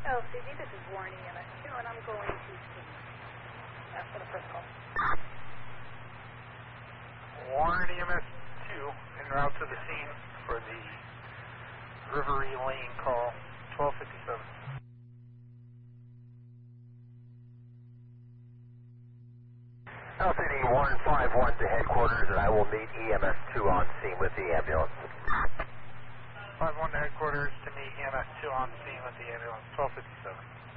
LCD, this is Warren EMS2, and I'm going to scene. That's for the first call. Warren EMS2 en route to the scene for the Rivery Lane call, 1257. LCD 151 to headquarters, and I will meet EMS2 on scene with the ambulance. 51 to headquarters to meet EMS2 on scene with the ambulance, 1257.